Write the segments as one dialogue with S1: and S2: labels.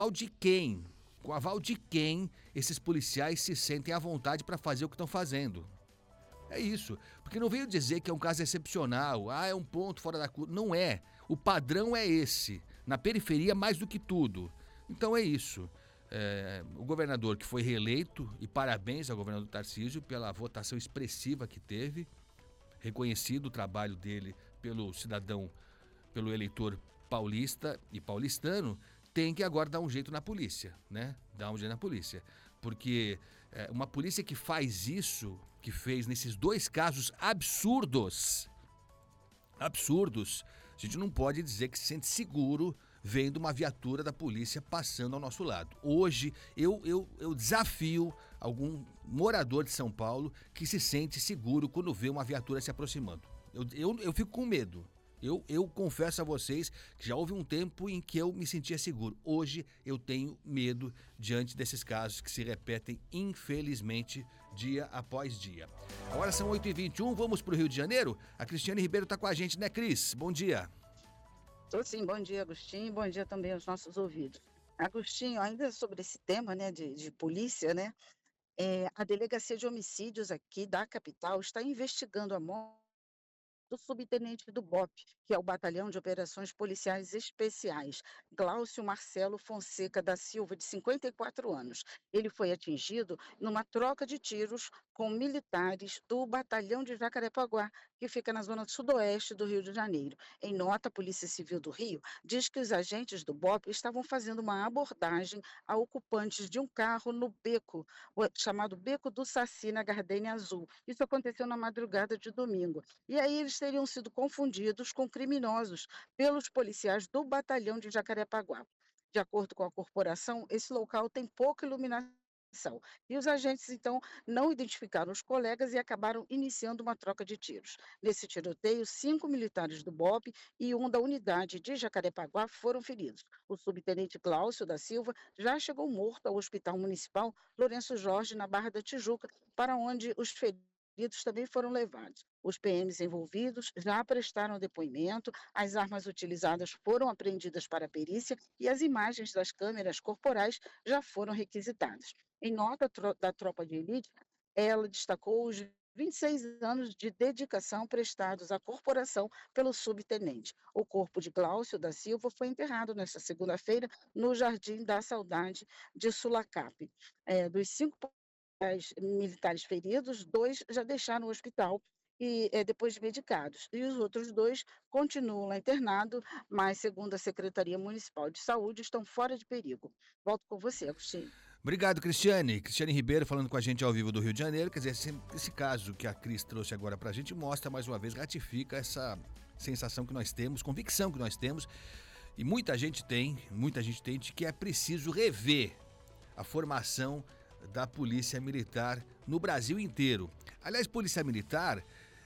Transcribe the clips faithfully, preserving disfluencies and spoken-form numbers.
S1: aval de quem? Com aval de quem esses policiais se sentem à vontade para fazer o que estão fazendo? É isso. Porque não veio dizer que é um caso excepcional, ah, é um ponto fora da curva. Não é. O padrão é esse. Na periferia, mais do que tudo. Então é isso. É, o governador que foi reeleito, e parabéns ao governador Tarcísio pela votação expressiva que teve, reconhecido o trabalho dele pelo cidadão, pelo eleitor paulista e paulistano, tem que agora dar um jeito na polícia, né? Dar um jeito na polícia. Porque é, uma polícia que faz isso, que fez nesses dois casos absurdos, absurdos, a gente não pode dizer que se sente seguro vendo uma viatura da polícia passando ao nosso lado. Hoje, eu, eu, eu desafio algum morador de São Paulo que se sente seguro quando vê uma viatura se aproximando. Eu, eu, eu fico com medo. Eu, eu confesso a vocês que já houve um tempo em que eu me sentia seguro. Hoje eu tenho medo diante desses casos que se repetem, infelizmente, dia após dia. Agora são oito e vinte e um, vamos para o Rio de Janeiro? A Cristiane Ribeiro está com a gente, né, Cris? Bom dia.
S2: Tô sim, bom dia, Agostinho, bom dia também aos nossos ouvidos. Agostinho, ainda sobre esse tema, né, de, de polícia, né, é, a Delegacia de Homicídios aqui da capital está investigando a morte do subtenente do B O P, que é o Batalhão de Operações Policiais Especiais, Glaucio Marcelo Fonseca da Silva, de cinquenta e quatro anos. Ele foi atingido numa troca de tiros com militares do Batalhão de Jacarepaguá, que fica na zona sudoeste do Rio de Janeiro. Em nota, a Polícia Civil do Rio diz que os agentes do B O P estavam fazendo uma abordagem a ocupantes de um carro no beco, o chamado Beco do Saci, na Gardênia Azul. Isso aconteceu na madrugada de domingo. E aí eles teriam sido confundidos com criminosos pelos policiais do Batalhão de Jacarepaguá. De acordo com a corporação, esse local tem pouca iluminação. E os agentes, então, não identificaram os colegas e acabaram iniciando uma troca de tiros. Nesse tiroteio, cinco militares do B O P e um da unidade de Jacarepaguá foram feridos. O subtenente Cláudio da Silva já chegou morto ao Hospital Municipal Lourenço Jorge, na Barra da Tijuca, para onde os feridos também foram levados. Os P Ms envolvidos já prestaram depoimento, as armas utilizadas foram apreendidas para a perícia e as imagens das câmeras corporais já foram requisitadas. Em nota tro- da tropa de elite, ela destacou os vinte e seis anos de dedicação prestados à corporação pelo subtenente. O corpo de Glaucio da Silva foi enterrado nesta segunda-feira no Jardim da Saudade de Sulacap. É, dos cinco policiais militares feridos, dois já deixaram o hospital e é, depois de medicados, e os outros dois continuam lá internados, mas, segundo a Secretaria Municipal de Saúde, estão fora de perigo. Volto com você, Agostinho.
S1: Obrigado, Cristiane. Cristiane Ribeiro falando com a gente ao vivo do Rio de Janeiro. Quer dizer, esse, esse caso que a Cris trouxe agora pra gente mostra mais uma vez, ratifica essa sensação que nós temos, convicção que nós temos, e muita gente tem, muita gente tem, de que é preciso rever a formação da Polícia Militar no Brasil inteiro. Aliás, Polícia Militar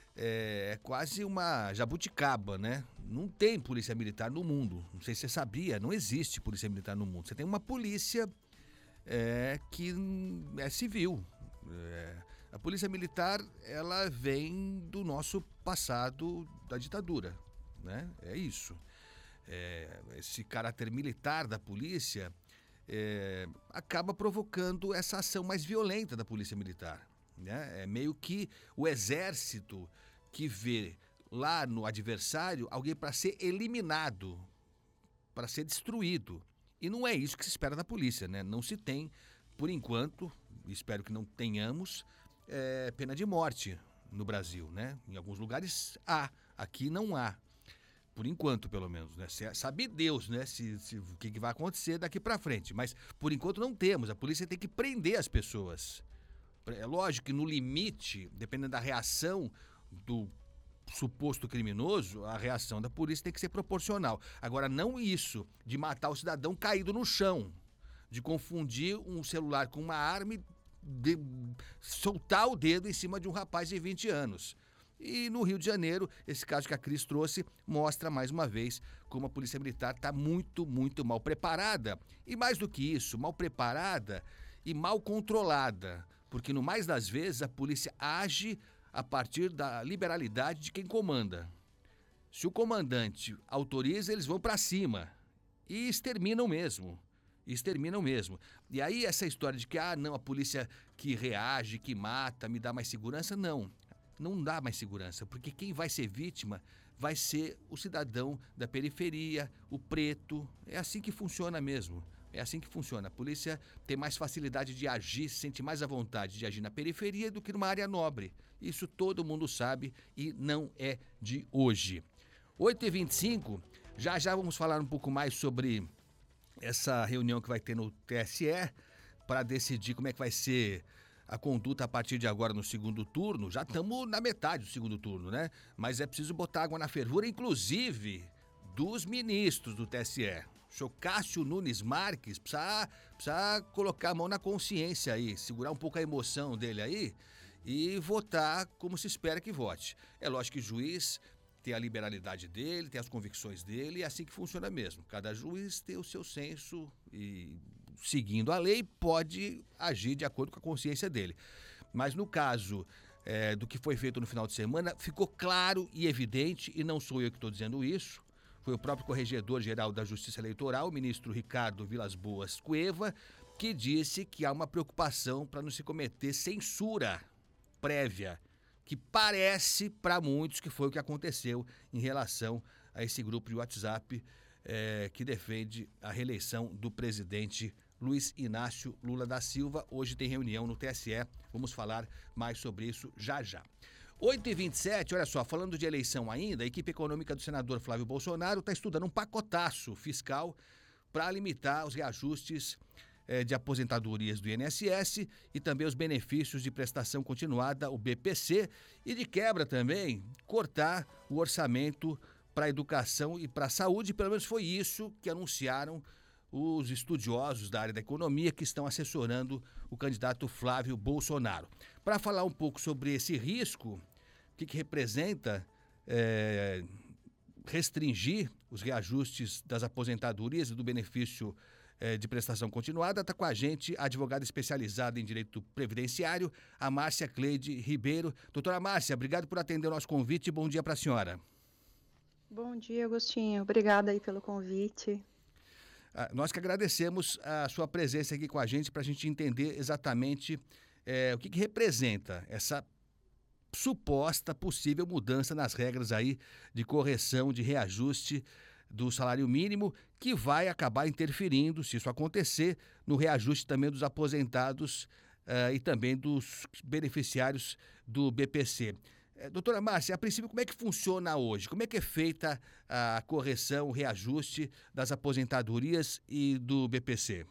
S1: é, é quase uma jabuticaba, né? Não tem Polícia Militar no mundo. Não sei se você sabia, não existe Polícia Militar no mundo. Você tem uma polícia é, que é civil. É, a Polícia Militar, ela vem do nosso passado da ditadura, né? É isso. É, esse caráter militar da polícia é, acaba provocando essa ação mais violenta da polícia militar, né? É meio que o exército que vê lá no adversário alguém para ser eliminado, para ser destruído. E não é isso que se espera da polícia, né? Não se tem, por enquanto, espero que não tenhamos, é, pena de morte no Brasil, né? Em alguns lugares há, aqui não há. Por enquanto, pelo menos, né? Sabe Deus, né? Se, se, o que, que vai acontecer daqui pra frente. Mas, por enquanto, não temos. A polícia tem que prender as pessoas. É lógico que no limite, dependendo da reação do suposto criminoso, a reação da polícia tem que ser proporcional. Agora, não isso de matar o cidadão caído no chão, de confundir um celular com uma arma e de, soltar o dedo em cima de um rapaz de vinte anos. E no Rio de Janeiro, esse caso que a Cris trouxe mostra mais uma vez como a Polícia Militar está muito, muito mal preparada. E mais do que isso, mal preparada e mal controlada. Porque no mais das vezes a polícia age a partir da liberalidade de quem comanda. Se o comandante autoriza, eles vão para cima e exterminam mesmo. e exterminam mesmo. E aí essa história de que, ah, não, a polícia que reage, que mata, me dá mais segurança, não. Não dá mais segurança, porque quem vai ser vítima vai ser o cidadão da periferia, o preto. É assim que funciona mesmo. É assim que funciona. A polícia tem mais facilidade de agir, sente mais a vontade de agir na periferia do que numa área nobre. Isso todo mundo sabe e não é de hoje. oito e vinte e cinco, já já vamos falar um pouco mais sobre essa reunião que vai ter no T S E para decidir como é que vai ser a conduta a partir de agora no segundo turno. Já estamos na metade do segundo turno, né? Mas é preciso botar água na fervura, inclusive dos ministros do T S E. O senhor Cássio Nunes Marques precisa, precisa colocar a mão na consciência aí, segurar um pouco a emoção dele aí e votar como se espera que vote. É lógico que o juiz tem a liberalidade dele, tem as convicções dele, e é assim que funciona mesmo. Cada juiz tem o seu senso e, seguindo a lei, pode agir de acordo com a consciência dele. Mas no caso é, do que foi feito no final de semana, ficou claro e evidente, e não sou eu que estou dizendo isso, foi o próprio Corregedor-Geral da Justiça Eleitoral, o ministro Ricardo Vilas Boas Cueva, que disse que há uma preocupação para não se cometer censura prévia, que parece para muitos que foi o que aconteceu em relação a esse grupo de WhatsApp é, que defende a reeleição do presidente Luiz Inácio Lula da Silva. Hoje tem reunião no T S E, vamos falar mais sobre isso já já. oito e vinte e sete, olha só, falando de eleição ainda, a equipe econômica do senador Flávio Bolsonaro está estudando um pacotaço fiscal para limitar os reajustes eh, de aposentadorias do I N S S e também os benefícios de prestação continuada, o B P C, e de quebra também cortar o orçamento para a educação e para a saúde. Pelo menos foi isso que anunciaram os estudiosos da área da economia que estão assessorando o candidato Flávio Bolsonaro. Para falar um pouco sobre esse risco, o que, que representa é, restringir os reajustes das aposentadorias e do benefício é, de prestação continuada, está com a gente a advogada especializada em direito previdenciário, a Márcia Cleide Ribeiro. Doutora Márcia, obrigado por atender o nosso convite e bom dia para a senhora.
S3: Bom dia, Agostinho. Obrigada aí pelo convite.
S1: Ah, nós que agradecemos a sua presença aqui com a gente para a gente entender exatamente é, o que, que representa essa suposta possível mudança nas regras aí de correção, de reajuste do salário mínimo, que vai acabar interferindo, se isso acontecer, no reajuste também dos aposentados uh, e também dos beneficiários do B P C. Eh, doutora Márcia, a princípio, como é que funciona hoje? Como é que é feita a correção, o reajuste das aposentadorias e do B P C?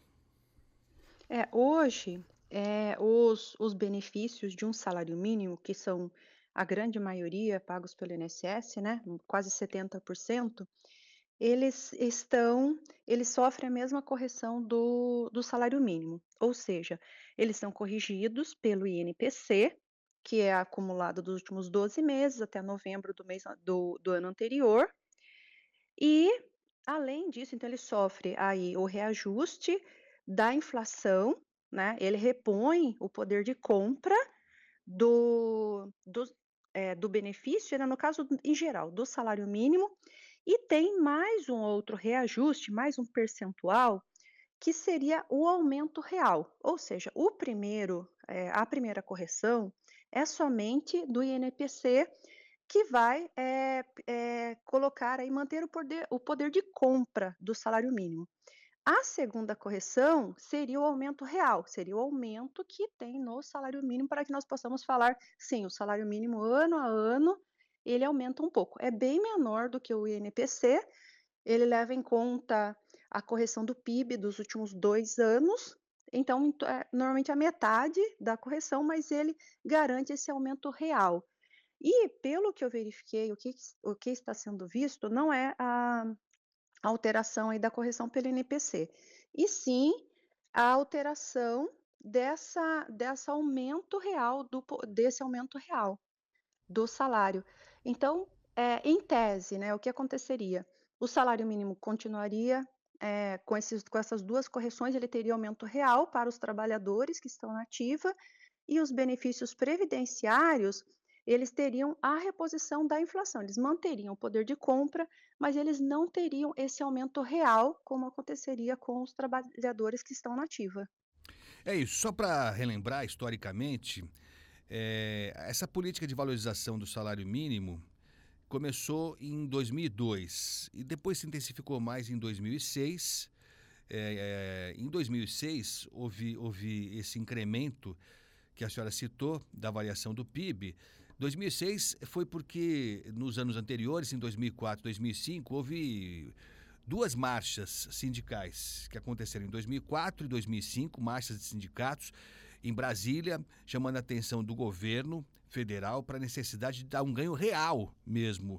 S3: É, hoje, é, os, os benefícios de um salário mínimo, que são a grande maioria pagos pelo I N S S, né, quase setenta por cento, eles estão, eles sofrem a mesma correção do, do salário mínimo, ou seja, eles são corrigidos pelo I N P C, que é acumulado dos últimos doze meses até novembro do mês do, do ano anterior, e além disso, então ele sofre aí o reajuste da inflação, né? Ele repõe o poder de compra do, do, é, do benefício, né? No caso, em geral, do salário mínimo, e tem mais um outro reajuste, mais um percentual, que seria o aumento real. Ou seja, o primeiro, é, a primeira correção é somente do I N P C, que vai é, é, colocar aí, manter o poder, o poder de compra do salário mínimo. A segunda correção seria o aumento real, seria o aumento que tem no salário mínimo, para que nós possamos falar, sim, o salário mínimo ano a ano, ele aumenta um pouco. É bem menor do que o I N P C, ele leva em conta a correção do P I B dos últimos dois anos, então, é, normalmente a metade da correção, mas ele garante esse aumento real. E, pelo que eu verifiquei, o que, o que está sendo visto não é a alteração aí da correção pelo I N P C, e sim a alteração dessa, dessa aumento real, do, desse aumento real do salário. Então, é, em tese, né, o que aconteceria? O salário mínimo continuaria é, com, esses, com essas duas correções, ele teria aumento real para os trabalhadores que estão na ativa, e os benefícios previdenciários, eles teriam a reposição da inflação, eles manteriam o poder de compra, mas eles não teriam esse aumento real, como aconteceria com os trabalhadores que estão na ativa.
S1: É isso. Só para relembrar historicamente, eh, essa política de valorização do salário mínimo começou em dois mil e dois e depois se intensificou mais em dois mil e seis. Eh, eh, em dois mil e seis houve, houve esse incremento que a senhora citou da variação do P I B. dois mil e seis foi porque nos anos anteriores, em dois mil e quatro, dois mil e cinco, houve duas marchas sindicais que aconteceram em dois mil e quatro e dois mil e cinco, marchas de sindicatos em Brasília, chamando a atenção do governo federal para a necessidade de dar um ganho real mesmo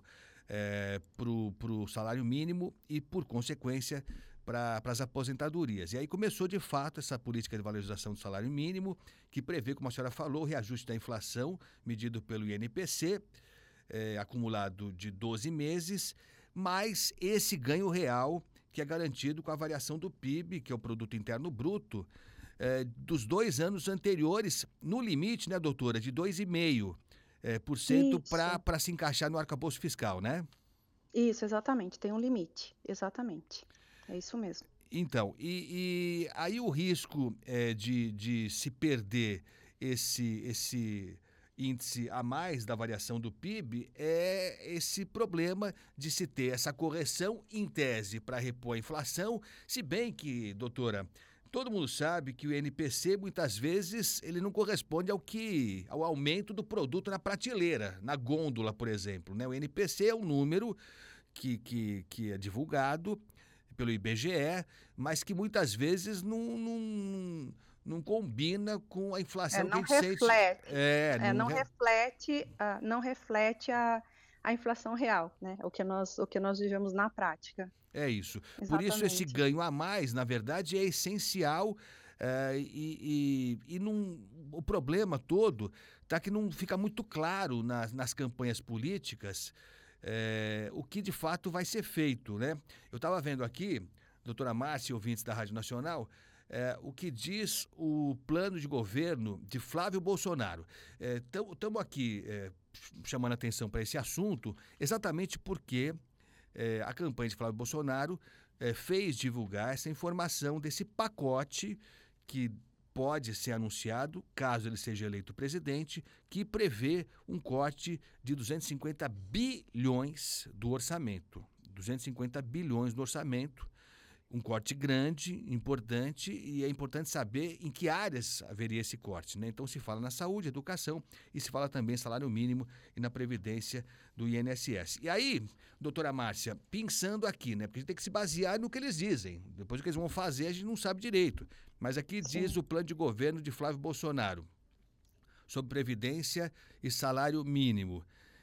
S1: é, para o salário mínimo e, por consequência, para as aposentadorias. E aí começou, de fato, essa política de valorização do salário mínimo, que prevê, como a senhora falou, o reajuste da inflação, medido pelo I N P C, é, acumulado de doze meses, mais esse ganho real que é garantido com a variação do P I B, que é o Produto Interno Bruto, é, dos dois anos anteriores, no limite, né, doutora, de dois vírgula cinco por cento
S3: Isso,
S1: para se encaixar no arcabouço fiscal, né?
S3: isso, exatamente, tem um limite, exatamente. É isso mesmo.
S1: Então, e, e aí o risco é, de, de se perder esse, esse índice a mais da variação do P I B é esse problema de se ter essa correção em tese para repor a inflação, se bem que, doutora, todo mundo sabe que o I N P C muitas vezes ele não corresponde ao que ao aumento do produto na prateleira, na gôndola, por exemplo, né? O I N P C é um número que, que, que é divulgado pelo I B G E, mas que muitas vezes não, não, não combina com a
S3: É,
S1: inflação que a
S3: não
S1: gente sente.
S3: reflete,
S1: É,
S3: é,
S1: não,
S3: não
S1: re-
S3: reflete, a não reflete a a inflação real, né, o que nós o que nós vivemos na prática.
S1: é isso. Por isso, esse
S3: Exatamente.
S1: ganho a mais, na verdade, é essencial. eh, e e, e não, o problema todo está que não fica muito claro nas, nas campanhas políticas eh, o que de fato vai ser feito, né? Eu estava vendo aqui, doutora Márcia e ouvintes da Rádio Nacional, eh, o que diz o plano de governo de Flávio Bolsonaro. Estamos aqui eh, chamando atenção para esse assunto exatamente porque eh, a campanha de Flávio Bolsonaro eh, fez divulgar essa informação desse pacote que pode ser anunciado, caso ele seja eleito presidente, que prevê um corte de duzentos e cinquenta bilhões do orçamento. duzentos e cinquenta bilhões do orçamento, um corte grande, importante, e é importante saber em que áreas haveria esse corte, né? Então se fala na saúde, educação e se fala também salário mínimo e na previdência do I N S S. E aí, doutora Márcia, pensando aqui, né? Porque a gente tem que se basear no que eles dizem. Depois o que eles vão fazer a gente não sabe direito. Mas aqui diz
S3: Sim.
S1: o plano de governo de Flávio Bolsonaro sobre previdência e salário mínimo.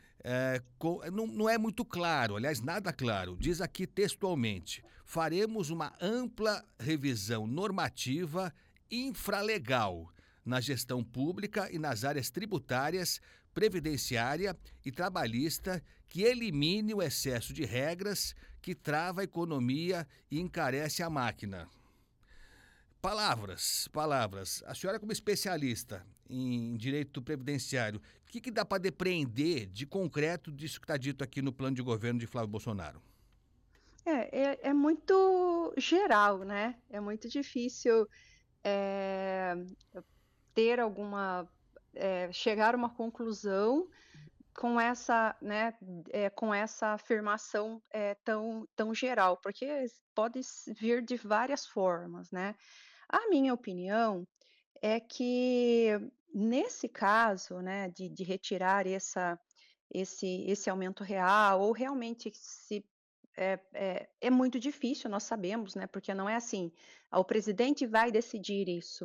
S1: É, com- não, não é muito claro, aliás, nada claro. Diz aqui textualmente: faremos uma ampla revisão normativa infralegal na gestão pública e nas áreas tributárias, previdenciária e trabalhista que elimine o excesso de regras que trava a economia e encarece a máquina. Palavras, palavras. A senhora, como especialista em direito previdenciário, o que, que dá para depreender de concreto disso que está dito aqui no plano de governo de Flávio Bolsonaro?
S3: É, é é muito geral, né, é muito difícil, eh, ter alguma eh, chegar a uma conclusão com essa, né, eh, com essa afirmação, eh, tão tão geral, porque pode s vir de várias formas, né. A minha opinião é que, nesse caso, né, de de retirar essa esse esse aumento real ou realmente se é é é muito difícil, nós sabemos, né, porque não é assim, ah, o presidente vai decidir isso.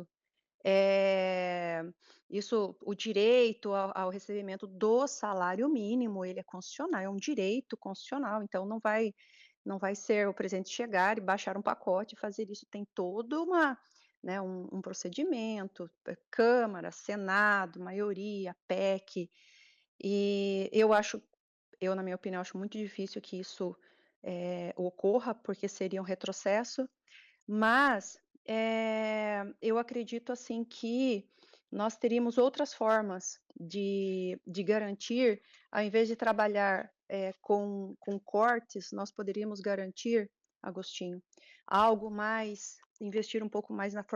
S3: Eh, isso o direito ao ao recebimento do salário mínimo, ele é constitucional, é um direito constitucional, então não vai não vai ser o presidente chegar e baixar um pacote e fazer isso, tem toda uma, né, um um procedimento, eh, Câmara, Senado, maioria, P E C, e eu acho eu, na minha opinião, acho muito difícil que isso, eh, ocorra, porque seria um retrocesso, mas, eh, eu acredito, assim, que nós teríamos outras formas de, de garantir, ao invés de trabalhar é, com, com cortes, nós poderíamos garantir, Agostinho, algo mais, investir um pouco mais na